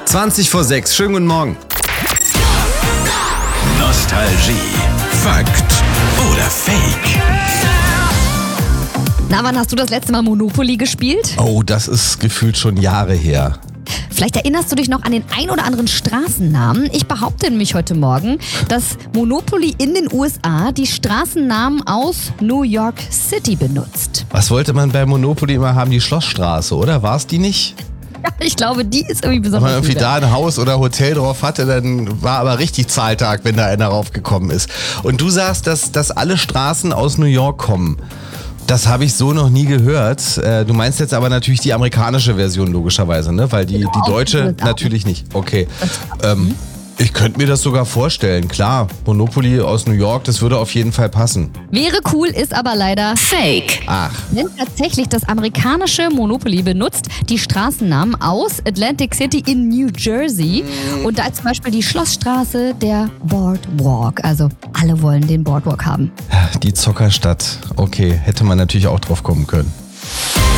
20:06. Schönen guten Morgen. Nostalgie. Fakt oder Fake? Na, wann hast du das letzte Mal Monopoly gespielt? Oh, das ist gefühlt schon Jahre her. Vielleicht erinnerst du dich noch an den ein oder anderen Straßennamen. Ich behaupte nämlich heute Morgen, dass Monopoly in den USA die Straßennamen aus New York City benutzt. Was wollte man bei Monopoly immer haben? Die Schlossstraße, oder? War es die nicht? Ja, ich glaube, die ist irgendwie Wenn besonders man irgendwie gut. da ein Haus oder Hotel drauf hatte, dann war aber richtig Zahltag, wenn da einer raufgekommen ist. Und du sagst, dass alle Straßen aus New York kommen. Das habe ich so noch nie gehört. Du meinst jetzt aber natürlich die amerikanische Version logischerweise, ne? Weil die deutsche natürlich nicht. Okay. Ich könnte mir das sogar vorstellen. Klar, Monopoly aus New York, das würde auf jeden Fall passen. Wäre cool, ist aber leider Fake. Ach, Denn tatsächlich das amerikanische Monopoly benutzt die Straßennamen aus Atlantic City in New Jersey. Und da ist zum Beispiel die Schlossstraße der Boardwalk. Also alle wollen den Boardwalk haben. die Zockerstadt. Okay, hätte man natürlich auch drauf kommen können.